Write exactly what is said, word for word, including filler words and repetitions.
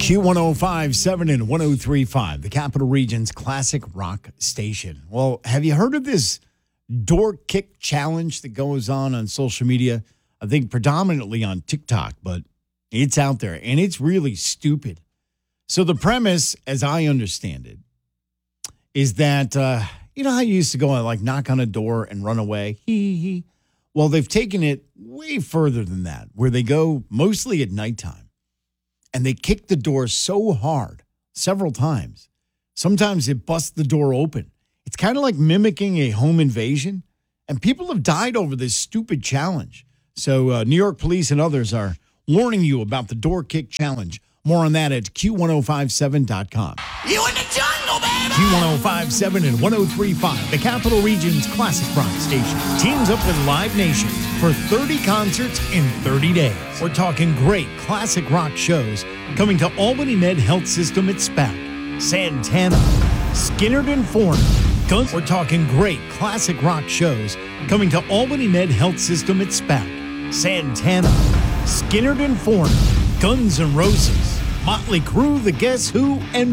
Q one oh five point seven and one oh three point five, the Capital Region's classic rock station. Well, have you heard of this door kick challenge that goes on on social media? I think predominantly on TikTok, but it's out there, and it's really stupid. So the premise, as I understand it, is that, uh, you know how you used to go and like knock on a door and run away? Hee hee. Well, they've taken it way further than that, where they go mostly at nighttime, and they kick the door so hard several times. Sometimes it busts the door open. It's kind of like mimicking a home invasion, and people have died over this stupid challenge. So uh, New York police and others are warning you about the door kick challenge. More on that at Q ten fifty-seven dot com. You in the jungle, baby! Q ten fifty-seven and one oh three point five, the Capital Region's classic rock station, teams up with Live Nation for thirty concerts in thirty days. We're talking great classic rock shows coming to Albany Med Health System at SPAC, Santana, Skynyrd and Foreigner. Guns. We're talking great classic rock shows coming to Albany Med Health System at SPAC, Santana, Skynyrd and Foreigner, Guns N' Roses, Motley Crue, The Guess Who, and